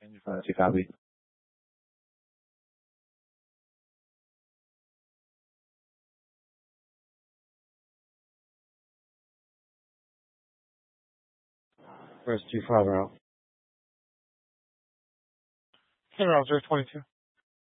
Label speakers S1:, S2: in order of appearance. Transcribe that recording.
S1: To copy.
S2: Where's 2 Father out?
S3: Hey, Roger, 22.